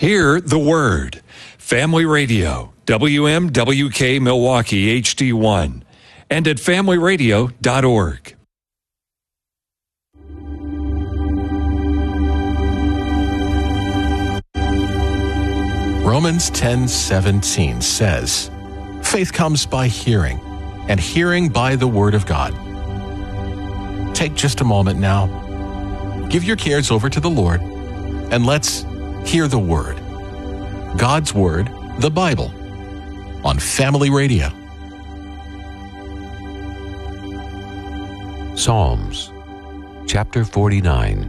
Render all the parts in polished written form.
Hear the Word. Family Radio, WMWK Milwaukee HD1, and at familyradio.org. Romans 10:17 says, "Faith comes by hearing, and hearing by the Word of God." Take just a moment now. Give your cares over to the Lord, and let's hear the Word. God's Word, the Bible, on Family Radio. Psalms, chapter 49.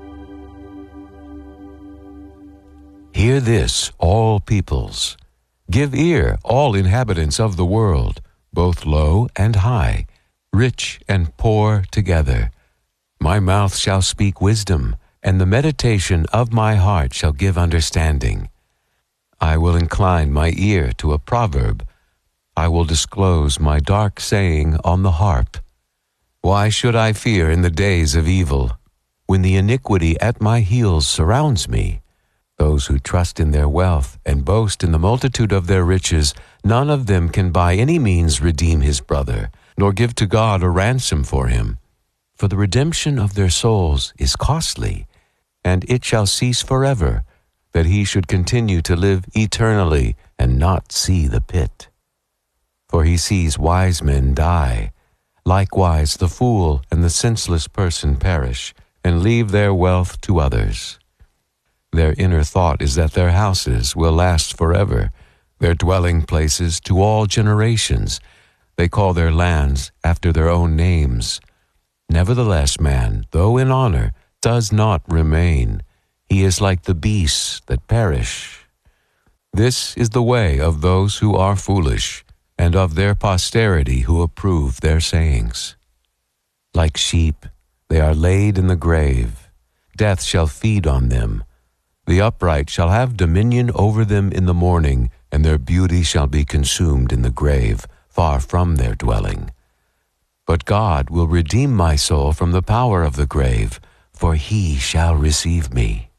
Hear this, all peoples. Give ear, all inhabitants of the world, both low and high, rich and poor together. My mouth shall speak wisdom, and the meditation of my heart shall give understanding. I will incline my ear to a proverb. I will disclose my dark saying on the harp. Why should I fear in the days of evil, when the iniquity at my heels surrounds me? Those who trust in their wealth and boast in the multitude of their riches, none of them can by any means redeem his brother, nor give to God a ransom for him. For the redemption of their souls is costly, and it shall cease forever, that he should continue to live eternally and not see the pit. For he sees wise men die. Likewise the fool and the senseless person perish, and leave their wealth to others. Their inner thought is that their houses will last forever, their dwelling places to all generations. They call their lands after their own names. Nevertheless, man, though in honor, does not remain. He is like the beasts that perish. This is the way of those who are foolish, and of their posterity who approve their sayings. Like sheep, they are laid in the grave. Death shall feed on them. The upright shall have dominion over them in the morning, and their beauty shall be consumed in the grave, far from their dwelling. But God will redeem my soul from the power of the grave, for he shall receive me.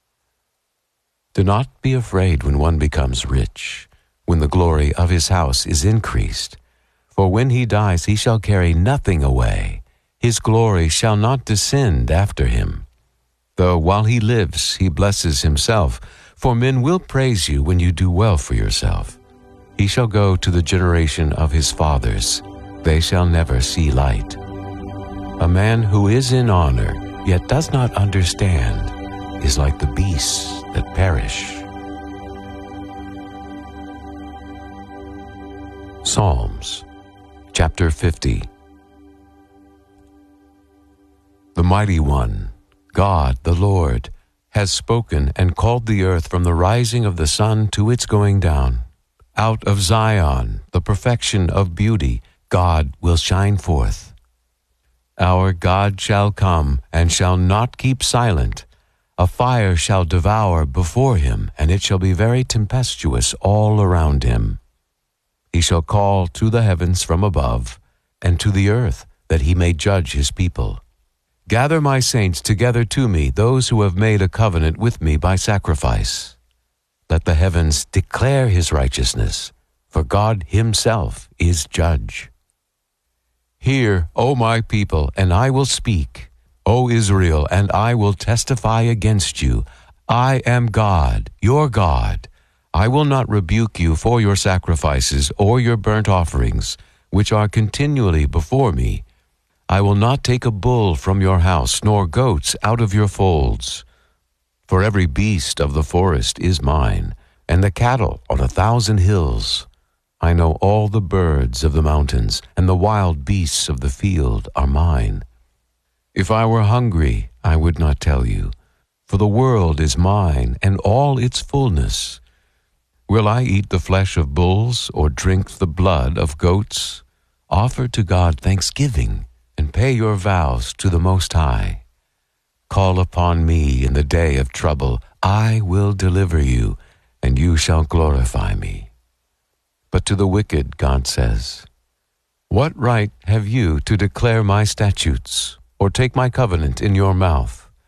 Do not be afraid when one becomes rich, when the glory of his house is increased. For when he dies, he shall carry nothing away. His glory shall not descend after him. Though while he lives, he blesses himself, for men will praise you when you do well for yourself. He shall go to the generation of his fathers. They shall never see light. A man who is in honor, yet does not understand, is like the beasts that perish. Psalms, chapter 50. The Mighty One, God the Lord, has spoken and called the earth from the rising of the sun to its going down. Out of Zion, the perfection of beauty, God will shine forth. Our God shall come and shall not keep silent. A fire shall devour before him, and it shall be very tempestuous all around him. He shall call to the heavens from above, and to the earth, that he may judge his people. Gather my saints together to me, those who have made a covenant with me by sacrifice. Let the heavens declare his righteousness, for God himself is judge. Hear, O my people, and I will speak. O Israel, and I will testify against you. I am God, your God. I will not rebuke you for your sacrifices or your burnt offerings, which are continually before me. I will not take a bull from your house, nor goats out of your folds. For every beast of the forest is mine, and the cattle on 1,000 hills. I know all the birds of the mountains, and the wild beasts of the field are mine. If I were hungry, I would not tell you, for the world is mine, and all its fullness. Will I eat the flesh of bulls, or drink the blood of goats? Offer to God thanksgiving, and pay your vows to the Most High. Call upon me in the day of trouble. I will deliver you, and you shall glorify me. But to the wicked, God says, what right have you to declare my statutes, or take my covenant in your mouth?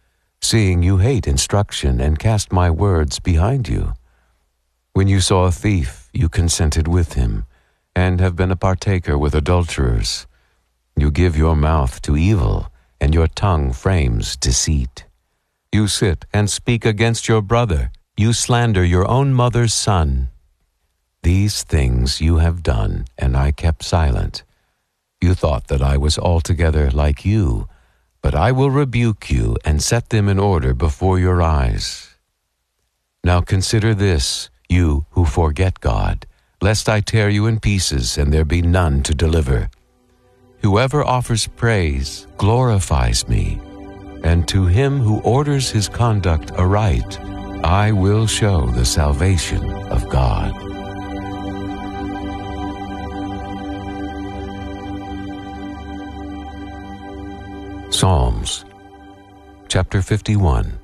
seeing you hate instruction and cast my words behind you. When you saw a thief, you consented with him, and have been a partaker with adulterers. You give your mouth to evil, and your tongue frames deceit. You sit and speak against your brother. You slander your own mother's son. These things you have done, and I kept silent. You thought that I was altogether like you, but I will rebuke you and set them in order before your eyes. Now consider this, you who forget God, lest I tear you in pieces and there be none to deliver. Whoever offers praise glorifies me, and to him who orders his conduct aright, I will show the salvation of God. Psalms, chapter 51.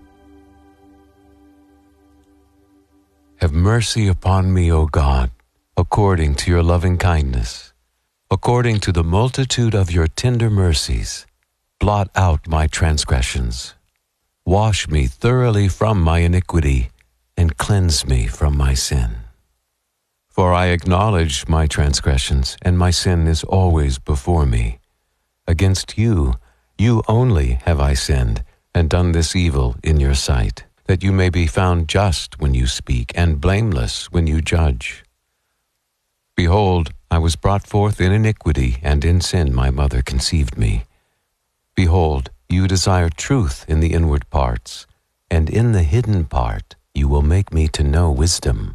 Have mercy upon me, O God, according to your loving kindness. According to the multitude of your tender mercies, blot out my transgressions. Wash me thoroughly from my iniquity, and cleanse me from my sin. For I acknowledge my transgressions, and my sin is always before me. Against you only have I sinned, and done this evil in your sight, that you may be found just when you speak, and blameless when you judge. Behold, I was brought forth in iniquity, and in sin my mother conceived me. Behold, you desire truth in the inward parts, and in the hidden part you will make me to know wisdom.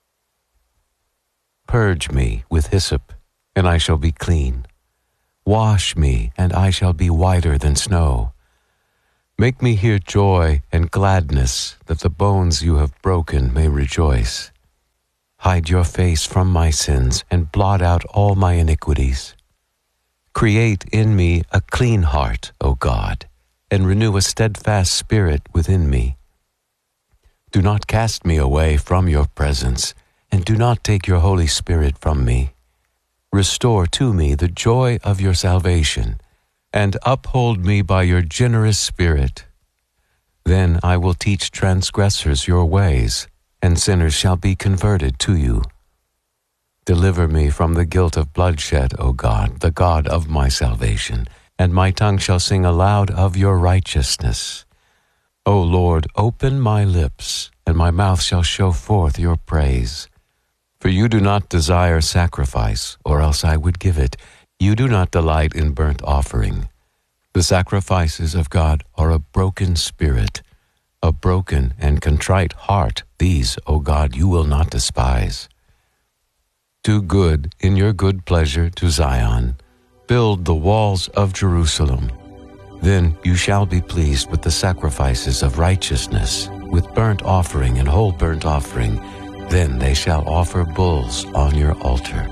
Purge me with hyssop, and I shall be clean. Wash me, and I shall be whiter than snow. Make me hear joy and gladness, that the bones you have broken may rejoice. Hide your face from my sins, and blot out all my iniquities. Create in me a clean heart, O God, and renew a steadfast spirit within me. Do not cast me away from your presence, and do not take your Holy Spirit from me. Restore to me the joy of your salvation, and uphold me by your generous spirit. Then I will teach transgressors your ways, and sinners shall be converted to you. Deliver me from the guilt of bloodshed, O God, the God of my salvation, and my tongue shall sing aloud of your righteousness. O Lord, open my lips, and my mouth shall show forth your praise. For you do not desire sacrifice, or else I would give it. You do not delight in burnt offering. The sacrifices of God are a broken spirit, a broken and contrite heart. These, O God, you will not despise. Do good in your good pleasure to Zion. Build the walls of Jerusalem. Then you shall be pleased with the sacrifices of righteousness, with burnt offering and whole burnt offering. Then they shall offer bulls on your altar.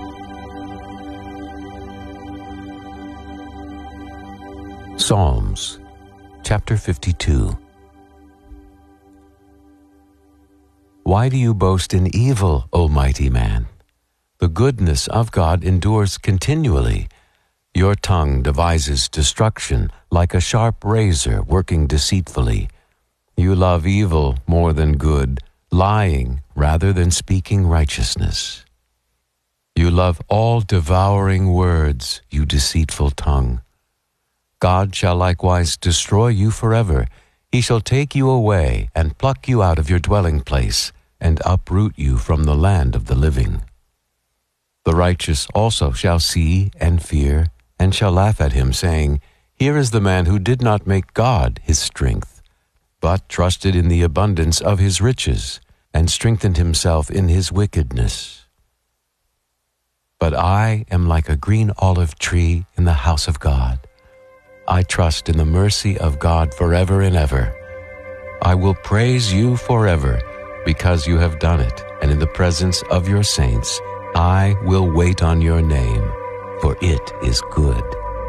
Psalms, chapter 52. Why do you boast in evil, O mighty man? The goodness of God endures continually. Your tongue devises destruction like a sharp razor working deceitfully. You love evil more than good, lying rather than speaking righteousness. You love all devouring words, you deceitful tongue. God shall likewise destroy you forever. He shall take you away and pluck you out of your dwelling place and uproot you from the land of the living. The righteous also shall see and fear and shall laugh at him, saying, Here is the man who did not make God his strength, but trusted in the abundance of his riches, and strengthened himself in his wickedness. But I am like a green olive tree in the house of God. I trust in the mercy of God forever and ever. I will praise you forever, because you have done it, and in the presence of your saints I will wait on your name, for it is good.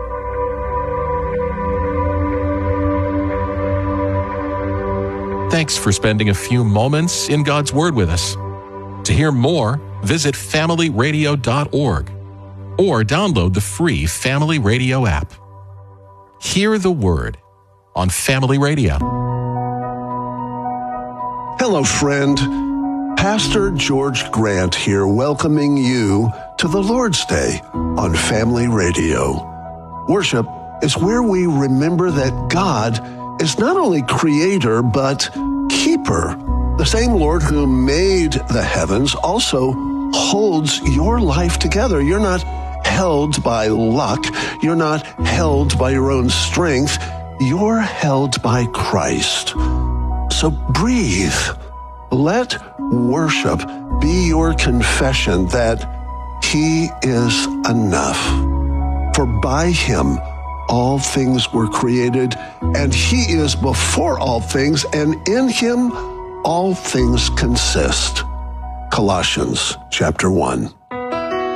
Thanks for spending a few moments in God's Word with us. To hear more, visit familyradio.org or download the free Family Radio app. Hear the Word on Family Radio. Hello, friend. Pastor George Grant here, welcoming you to the Lord's Day on Family Radio. Worship is where we remember that God is not only creator, but keeper. The same Lord who made the heavens also holds your life together. You're not held by luck. You're not held by your own strength. You're held by Christ. So breathe. Let worship be your confession that He is enough. For by Him all things were created, and He is before all things, and in Him all things consist. Colossians chapter 1.